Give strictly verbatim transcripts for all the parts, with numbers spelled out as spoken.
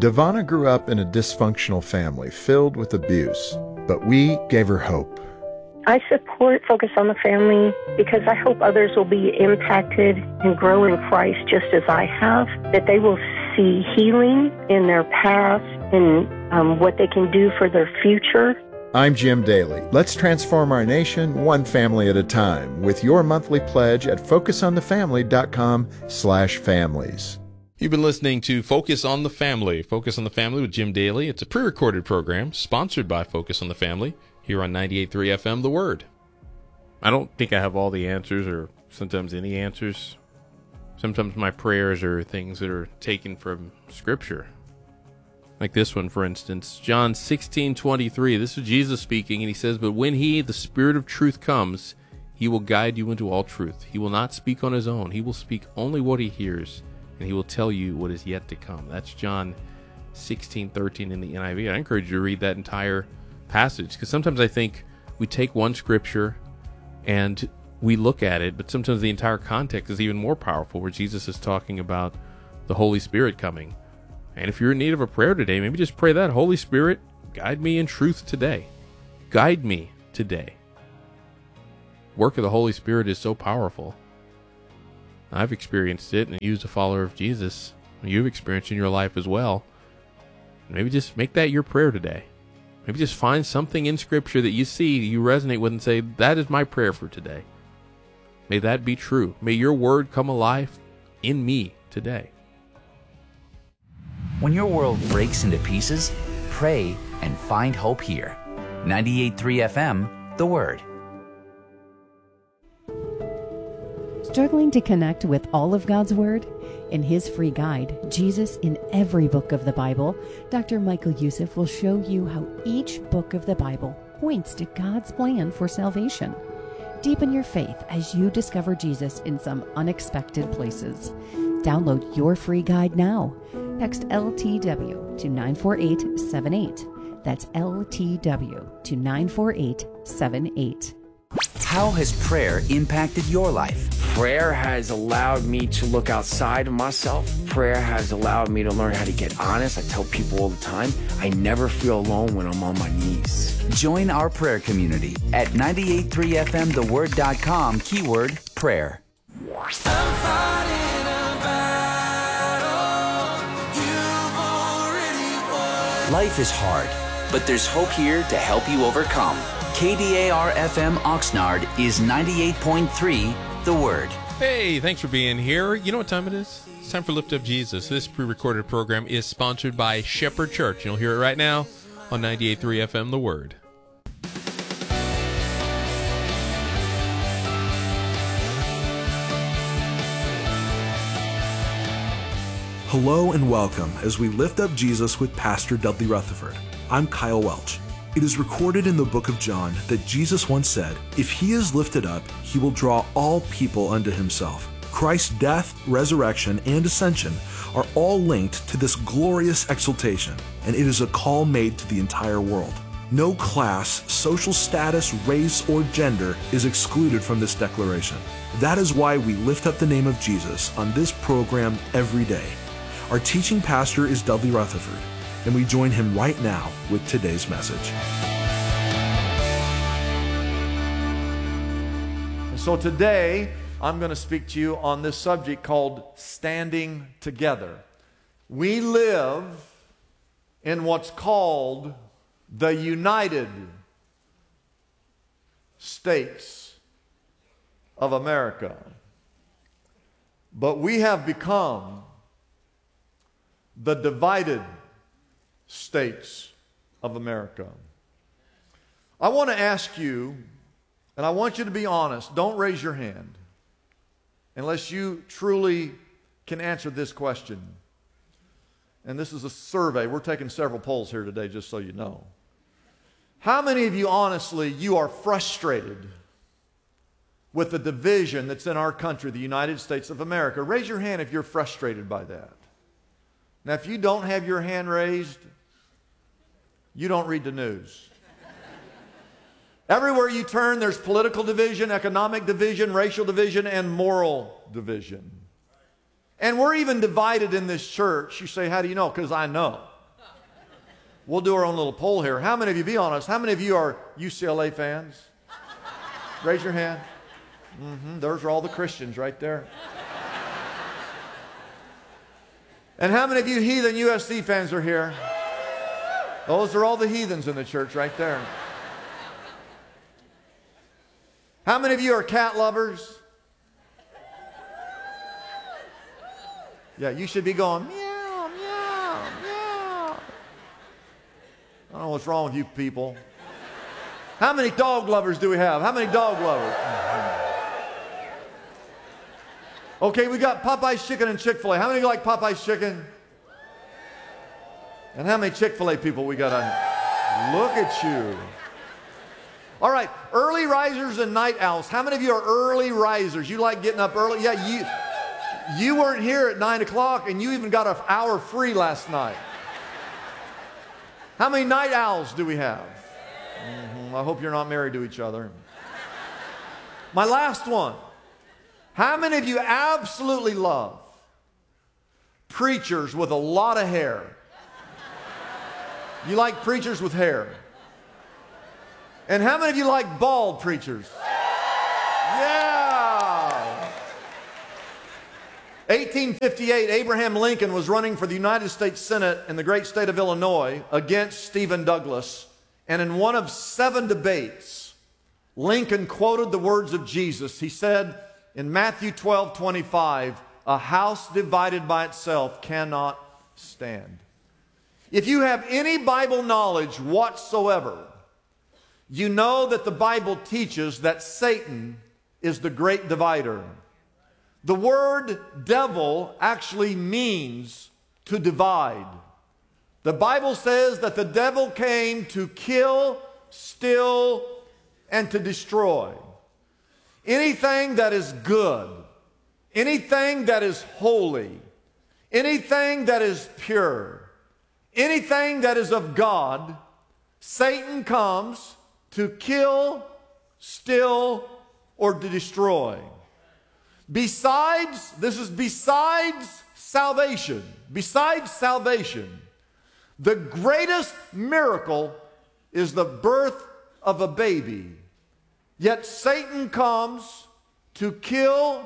Devana grew up in a dysfunctional family filled with abuse, but we gave her hope. I support Focus on the Family because I hope others will be impacted and grow in Christ just as I have, that they will see healing in their past and um, what they can do for their future. I'm Jim Daly. Let's transform our nation one family at a time with your monthly pledge at focusonthefamily.com slash families. You've been listening to Focus on the Family. Focus on the Family with Jim Daly. It's a pre-recorded program sponsored by Focus on the Family here on ninety-eight point three F M, The Word. I don't think I have all the answers or sometimes any answers. Sometimes my prayers are things that are taken from Scripture. Like this one, for instance, John sixteen twenty-three. This is Jesus speaking, and he says, "But when he, the Spirit of truth, comes, he will guide you into all truth. He will not speak on his own. He will speak only what he hears, and he will tell you what is yet to come." That's John sixteen thirteen in the N I V. I encourage you to read that entire passage, because sometimes I think we take one scripture and we look at it, but sometimes the entire context is even more powerful, where Jesus is talking about the Holy Spirit coming. And if you're in need of a prayer today, maybe just pray that, "Holy Spirit, guide me in truth today. Guide me today." Work of the Holy Spirit is so powerful. I've experienced it and used a follower of Jesus. You've experienced it in your life as well. Maybe just make that your prayer today. Maybe just find something in Scripture that you see, you resonate with, and say, that is my prayer for today. May that be true. May your word come alive in me today. When your world breaks into pieces, pray and find hope here. ninety-eight point three F M, The Word. Struggling to connect with all of God's Word? In his free guide, Jesus in Every Book of the Bible, Doctor Michael Youssef will show you how each book of the Bible points to God's plan for salvation. Deepen your faith as you discover Jesus in some unexpected places. Download your free guide now. Text L T W to nine four eight seven eight. That's L T W to nine four eight seven eight. How has prayer impacted your life? Prayer has allowed me to look outside of myself. Prayer has allowed me to learn how to get honest. I tell people all the time, I never feel alone when I'm on my knees. Join our prayer community at ninety-eight point three F M the word dot com, keyword prayer. Life is hard, but there's hope here to help you overcome. K D A R F M Oxnard is ninety-eight point three, The Word. Hey, thanks for being here. You know what time it is? It's time for Lift Up Jesus. This pre-recorded program is sponsored by Shepherd Church. You'll hear it right now on ninety-eight point three F M, The Word. Hello and welcome as we lift up Jesus with Pastor Dudley Rutherford. I'm Kyle Welch. It is recorded in the book of John that Jesus once said, "If he is lifted up, he will draw all people unto himself." Christ's death, resurrection, and ascension are all linked to this glorious exaltation, and it is a call made to the entire world. No class, social status, race, or gender is excluded from this declaration. That is why we lift up the name of Jesus on this program every day. Our teaching pastor is Dudley Rutherford, and we join him right now with today's message. So today, I'm going to speak to you on this subject called standing together. We live in what's called the United States of America. But we have become the divided states of America. I want to ask you, and I want you to be honest, don't raise your hand unless you truly can answer this question. And this is a survey. We're taking several polls here today, just so you know. How many of you, honestly, you are frustrated with the division that's in our country, the United States of America? Raise your hand if you're frustrated by that. Now, if you don't have your hand raised, you don't read the news. Everywhere you turn, there's political division, economic division, racial division, and moral division. And we're even divided in this church. You say, how do you know? Because I know. We'll do our own little poll here. How many of you, be honest, how many of you are U C L A fans? Raise your hand. Mm-hmm. Those are all the Christians right there. And how many of you heathen U S C fans are here? Those are all the heathens in the church right there. How many of you are cat lovers? Yeah, you should be going, meow, meow, meow. I don't know what's wrong with you people. How many dog lovers do we have? How many dog lovers? Okay, we got Popeye's chicken and Chick-fil-A. How many of you like Popeye's chicken? And how many Chick-fil-A people we got on here? Look at you. All right, early risers and night owls. How many of you are early risers? You like getting up early? Yeah, you, you weren't here at nine o'clock and you even got an hour free last night. How many night owls do we have? Mm-hmm. I hope you're not married to each other. My last one. How many of you absolutely love preachers with a lot of hair? You like preachers with hair? And how many of you like bald preachers? Yeah! eighteen fifty-eight, Abraham Lincoln was running for the United States Senate in the great state of Illinois against Stephen Douglas. And in one of seven debates, Lincoln quoted the words of Jesus. He said in Matthew twelve twenty-five, "A house divided by itself cannot stand." If you have any Bible knowledge whatsoever, you know that the Bible teaches that Satan is the great divider. The word devil actually means to divide. The Bible says that the devil came to kill, steal, and to destroy. Anything that is good, anything that is holy, anything that is pure, anything that is of God, Satan comes to kill, steal, or to destroy. Besides, this is besides salvation, besides salvation, the greatest miracle is the birth of a baby. Yet Satan comes to kill,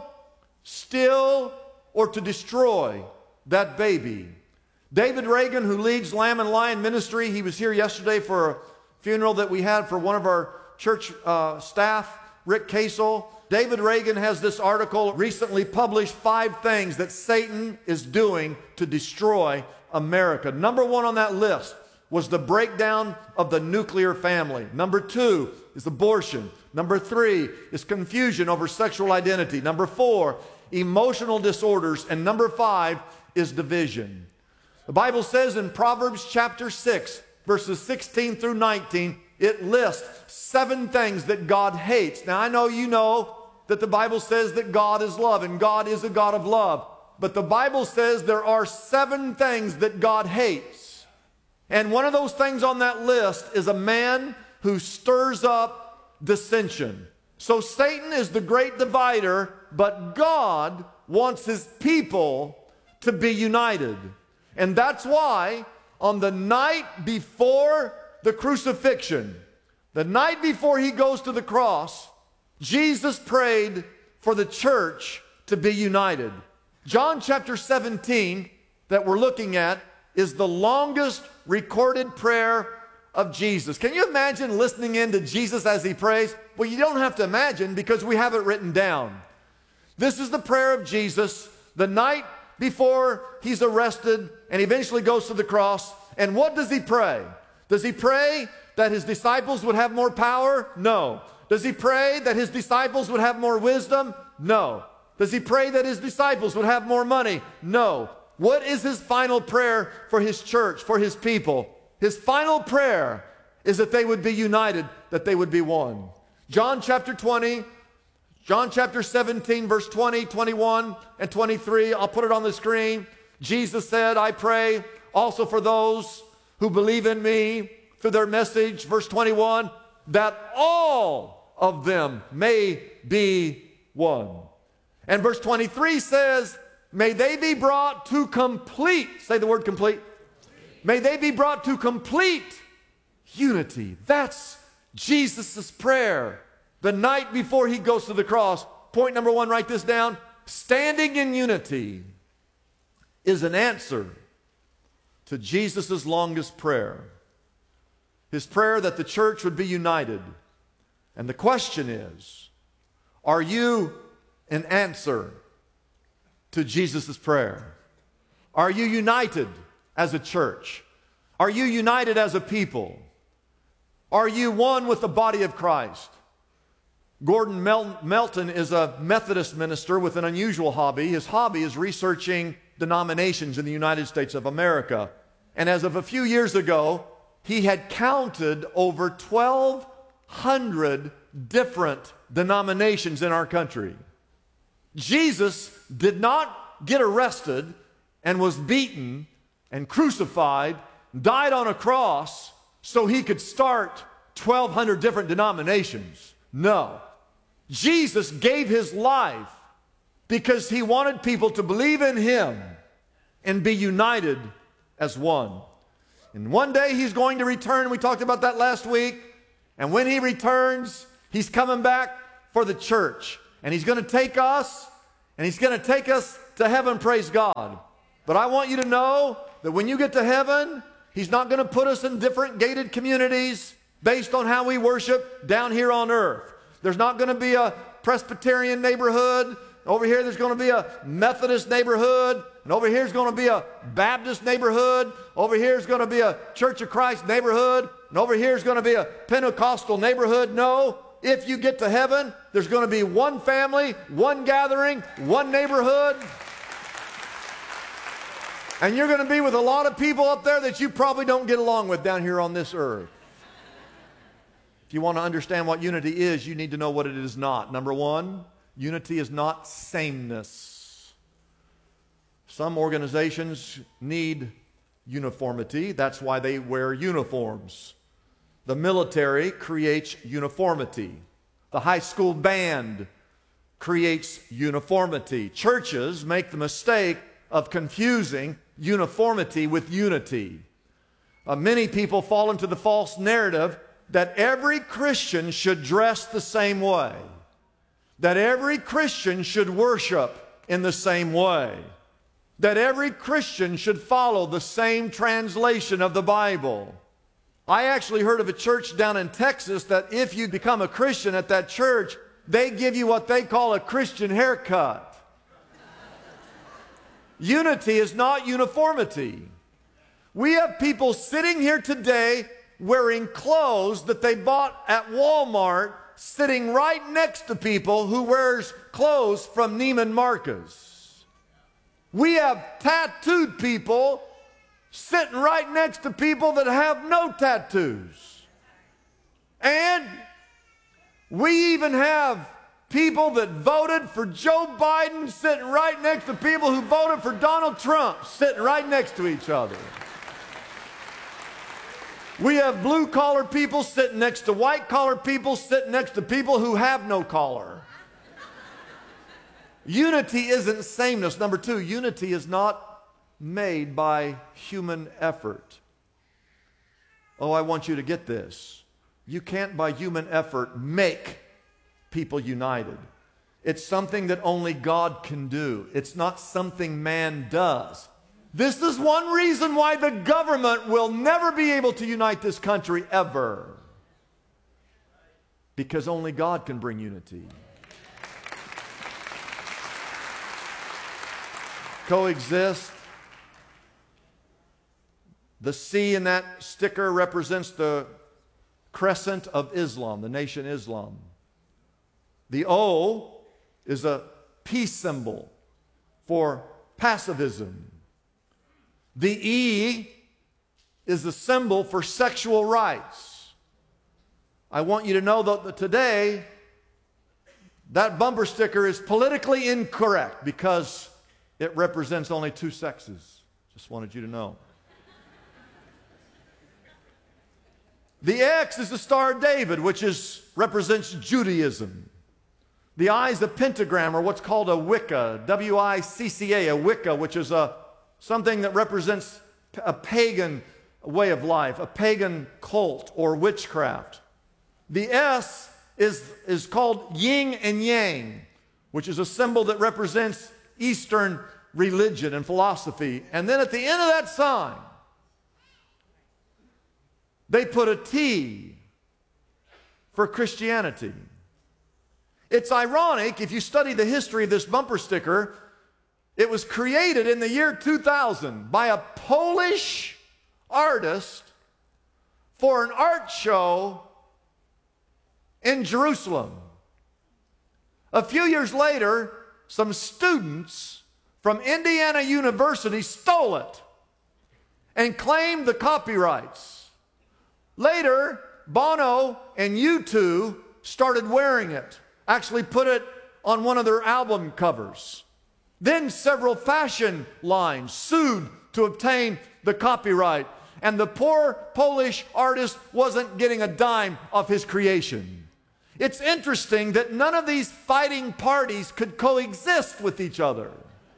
steal, or to destroy that baby. David Reagan, who leads Lamb and Lion Ministry, he was here yesterday for a funeral that we had for one of our church uh, staff, Rick Casel. David Reagan has this article recently published, Five Things That Satan is Doing to Destroy America. Number one on that list was the breakdown of the nuclear family. Number two is abortion. Number three is confusion over sexual identity. Number four, emotional disorders. And number five is division. The Bible says in Proverbs chapter six, verses sixteen through nineteen, it lists seven things that God hates. Now, I know you know that the Bible says that God is love, and God is a God of love. But the Bible says there are seven things that God hates. And one of those things on that list is a man who stirs up dissension. So Satan is the great divider, but God wants his people to be united. And that's why on the night before the crucifixion, the night before he goes to the cross, Jesus prayed for the church to be united. John chapter seventeen that we're looking at is the longest recorded prayer of Jesus. Can you imagine listening in to Jesus as he prays? Well, you don't have to imagine because we have it written down. This is the prayer of Jesus the night before he's arrested and eventually goes to the cross. And what does he pray? Does he pray that his disciples would have more power? No. Does he pray that his disciples would have more wisdom? No. Does he pray that his disciples would have more money? No. What is his final prayer for his church, for his people? His final prayer is that they would be united, that they would be one. John chapter twenty, John chapter seventeen, verse twenty, twenty-one, and twenty-three. I'll put it on the screen. Jesus said, I pray also for those who believe in me through their message, verse twenty-one, that all of them may be one. And verse twenty-three says, may they be brought to complete, say the word complete, May they be brought to complete unity. That's Jesus' prayer the night before he goes to the cross. Point number one, write this down. Standing in unity is an answer to Jesus' longest prayer. His prayer that the church would be united. And the question is, are you an answer to Jesus' prayer? Are you united as a church? Are you united as a people? Are you one with the body of Christ? Gordon Mel- Melton is a Methodist minister with an unusual hobby. His hobby is researching denominations in the United States of America. And as of a few years ago, he had counted over twelve hundred different denominations in our country. Jesus did not get arrested and was beaten and crucified, died on a cross so he could start twelve hundred different denominations. No. Jesus gave his life because he wanted people to believe in him and be united as one. And one day he's going to return. We talked about that last week. And when he returns, he's coming back for the church. And he's going to take us, and he's going to take us to heaven, praise God. But I want you to know that when you get to heaven, he's not going to put us in different gated communities based on how we worship down here on earth. There's not going to be a Presbyterian neighborhood. Over here there's going to be a Methodist neighborhood. And over here is going to be a Baptist neighborhood. Over here is going to be a Church of Christ neighborhood. And over here is going to be a Pentecostal neighborhood. No. If you get to heaven, there's going to be one family, one gathering, one neighborhood. And you're going to be with a lot of people up there that you probably don't get along with down here on this earth. If you want to understand what unity is, you need to know what it is not. Number one, unity is not sameness. Some organizations need uniformity. That's why they wear uniforms. The military creates uniformity. The high school band creates uniformity. Churches make the mistake of confusing uniformity with unity. Uh, many people fall into the false narrative that every Christian should dress the same way, that every Christian should worship in the same way, that every Christian should follow the same translation of the Bible. I actually heard of a church down in Texas that if you become a Christian at that church, they give you what they call a Christian haircut. Unity is not uniformity. We have people sitting here today wearing clothes that they bought at Walmart, sitting right next to people who wears clothes from Neiman Marcus. We have tattooed people sitting right next to people that have no tattoos. And we even have people that voted for Joe Biden sitting right next to people who voted for Donald Trump, sitting right next to each other. We have blue-collar people sitting next to white-collar people, sitting next to people who have no collar. Unity isn't sameness. Number two, unity is not made by human effort. Oh, I want you to get this. You can't, by human effort, make people united. It's something that only God can do. It's not something man does. This is one reason why the government will never be able to unite this country ever. Because only God can bring unity. Coexist. The C in that sticker represents the crescent of Islam, the nation Islam. The O is a peace symbol for pacifism. The E is the symbol for sexual rights. I want you to know that today, that bumper sticker is politically incorrect because it represents only two sexes. Just wanted you to know. The X is the Star of David, which is, represents Judaism. The I is the pentagram, or what's called a Wicca, W I C C A, a Wicca, which is a something that represents a pagan way of life, a pagan cult or witchcraft. The S is, is called yin and yang, which is a symbol that represents Eastern religion and philosophy. And then at the end of that sign, they put a T for Christianity. It's ironic, if you study the history of this bumper sticker, it was created in the year two thousand by a Polish artist for an art show in Jerusalem. A few years later, some students from Indiana University stole it and claimed the copyrights. Later, Bono and U two started wearing it, actually put it on one of their album covers. Then several fashion lines sued to obtain the copyright, and the poor Polish artist wasn't getting a dime of his creation. It's interesting that none of these fighting parties could coexist with each other.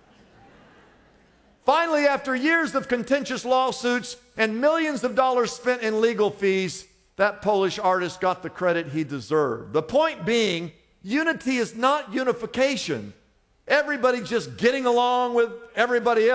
Finally, after years of contentious lawsuits and millions of dollars spent in legal fees, that Polish artist got the credit he deserved. The point being, unity is not unification. Everybody just getting along with everybody else.